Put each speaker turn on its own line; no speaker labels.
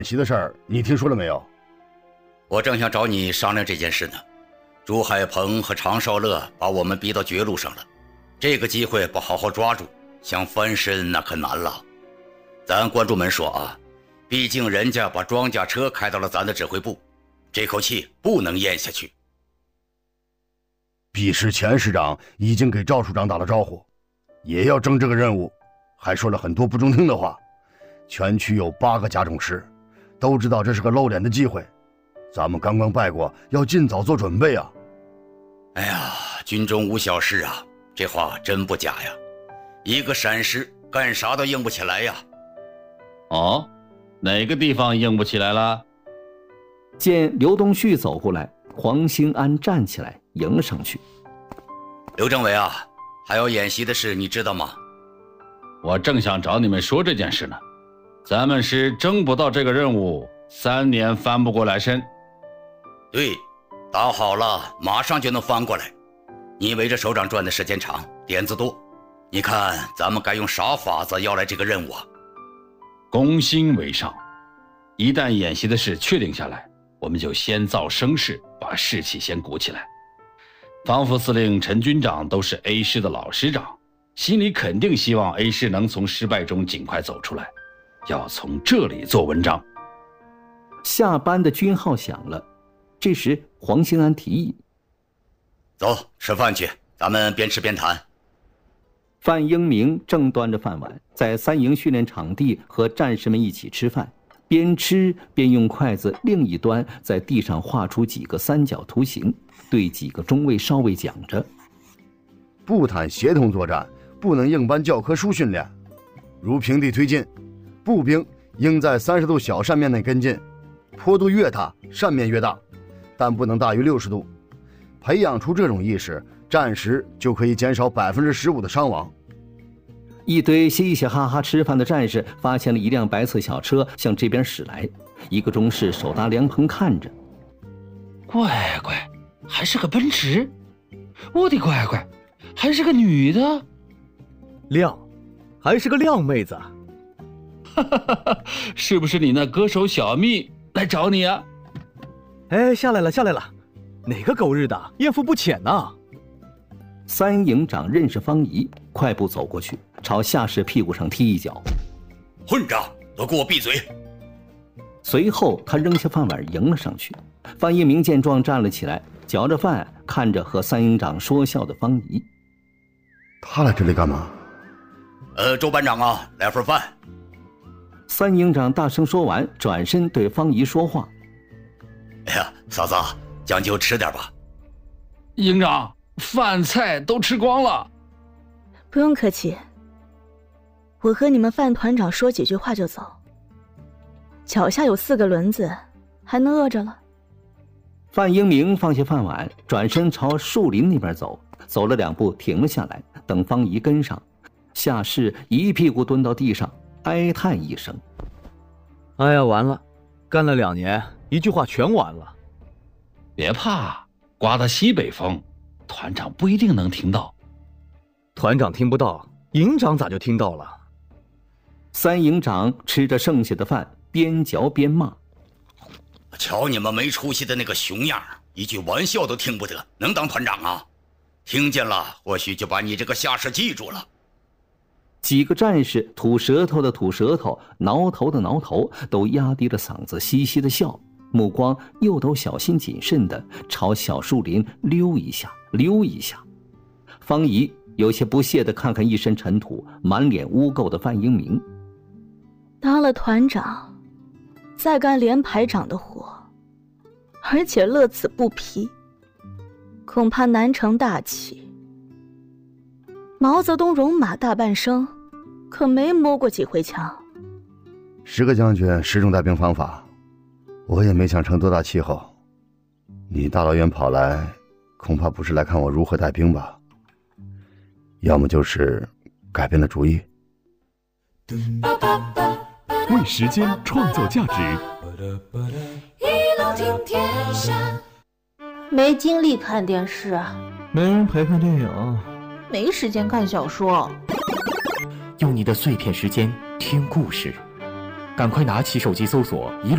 习的事儿你听说了没有？
我正想找你商量这件事呢。朱海鹏和常少乐把我们逼到绝路上了，这个机会不好好抓住，想翻身那可难了。咱关注门说啊，毕竟人家把装甲车开到了咱的指挥部，这口气不能咽下去。
彼时钱师长已经给赵处长打了招呼，也要争这个任务，还说了很多不中听的话。全区有8个甲种师，都知道这是个露脸的机会，咱们刚刚败过，要尽早做准备啊。
哎呀，军中无小事啊，这话真不假呀。一个闪失干啥都硬不起来呀。
哦，哪个地方硬不起来了？
见刘东旭走过来，黄兴安站起来迎上去。
刘政委啊，还要演习的事你知道吗？
我正想找你们说这件事呢。咱们是争不到这个任务，3年翻不过来身。
对，打好了马上就能翻过来。你围着首长转的时间长，点子多，你看咱们该用啥法子要来这个任务啊？
攻心为上，一旦演习的事确定下来，我们就先造声势，把士气先鼓起来。方副司令陈军长都是 A 师的老师长，心里肯定希望 A 师能从失败中尽快走出来，要从这里做文章。
下班的军号响了，这时黄兴安提议：
走，吃饭去，咱们边吃边谈。
范英明正端着饭碗在3营训练场地和战士们一起吃饭，边吃边用筷子另一端在地上画出几个3角图形，对几个中尉少尉讲着：
步坦协同作战，不能硬搬教科书训练。如平地推进，步兵应在30度小扇面内跟进，坡度越大，扇面越大，但不能大于60度。培养出这种意识，战时就可以减少15%的伤亡。
一堆嘻嘻哈哈吃饭的战士发现了一辆白色小车向这边驶来，一个中士手搭凉棚看着，
乖乖，还是个奔驰！我的乖乖，还是个女的！
靓，还是个靓妹子！
哈哈哈哈，是不是你那歌手小蜜来找你啊？
哎，下来了，下来了！哪个狗日的艳福不浅呐
！3营长认识方怡，快步走过去，朝下士屁股上踢一脚。
混账，都给我闭嘴！
随后他扔下饭碗迎了上去。范一鸣见状站了起来，嚼着饭看着和3营长说笑的方怡。
他来这里干嘛？
周班长啊，来份饭。
3营长大声说完，转身对方怡说话：
哎呀，嫂子，将就吃点吧。
营长，饭菜都吃光了。
不用客气，我和你们范团长说几句话就走。脚下有4个轮子，还能饿着了？
范英明放下饭碗，转身朝树林那边走，走了2步停了下来，等方怡跟上。下士一屁股蹲到地上，哀叹一声：
哎呀，完了，干了2年，一句话全完了。
别怕，刮的西北风，团长不一定能听到。
团长听不到，营长咋就听到了
？3营长吃着剩下的饭，边嚼边骂：
瞧你们没出息的那个熊样，一句玩笑都听不得，能当团长啊？听见了，或许就把你这个下士记住了。
几个战士吐舌头的吐舌头，挠头的挠头，都压低了嗓子嘻嘻的笑，目光又都小心谨慎地朝小树林溜一下溜一下。方怡有些不屑地看看一身尘土满脸污垢的范英明。
当了团长，再干连排长的活，而且乐此不疲，恐怕难成大器。毛泽东戎马大半生，可没摸过几回枪。
10个将军10种带兵方法，我也没想成多大气候。你大老远跑来，恐怕不是来看我如何带兵吧？要么就是改变了主意。
为时间创造价值。
没精力看电视，
没人陪看电影，
没时间看小说。
用你的碎片时间听故事，赶快拿起手机搜索一路